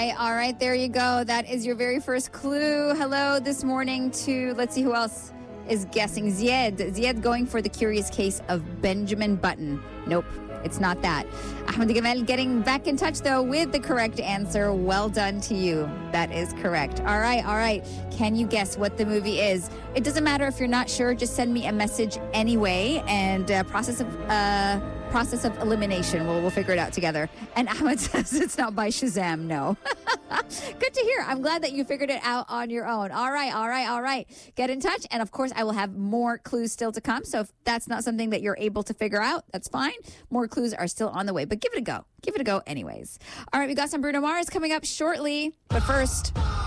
All right, there you go. That is your very first clue. Hello this morning to, let's see who else is guessing. Zied going for the curious case of Benjamin Button. Nope, it's not that. Ahmed Gamal getting back in touch, though, with the correct answer. Well done to you. That is correct. All right. Can you guess what the movie is? It doesn't matter if you're not sure. Just send me a message anyway. And process of elimination. We'll figure it out together. And Ahmed says it's not by Shazam. No. Good to hear. I'm glad that you figured it out on your own. All right. Get in touch. And of course, I will have more clues still to come. So if that's not something that you're able to figure out, that's fine. More clues are still on the way. But give it a go. Give it a go anyways. All right, we got some Bruno Mars coming up shortly. But first...